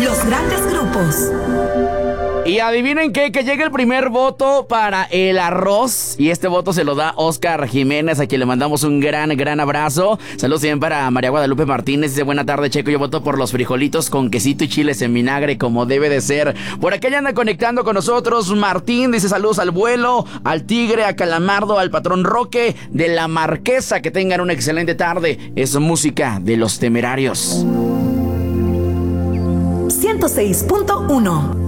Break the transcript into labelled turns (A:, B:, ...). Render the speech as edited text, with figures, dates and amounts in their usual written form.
A: Los grandes grupos.
B: Y adivinen qué, que llega el primer voto para el arroz. Y este voto se lo da Oscar Jiménez, a quien le mandamos un gran abrazo. Saludos también para María Guadalupe Martínez. Dice: buena tarde, Checo. Yo voto por los frijolitos con quesito y chiles en vinagre, como debe de ser. Por acá ya anda conectando con nosotros Martín. Dice: saludos al vuelo, al tigre, a Calamardo, al patrón Roque de la Marquesa. Que tengan una excelente tarde. Es música de Los Temerarios.
A: 106.1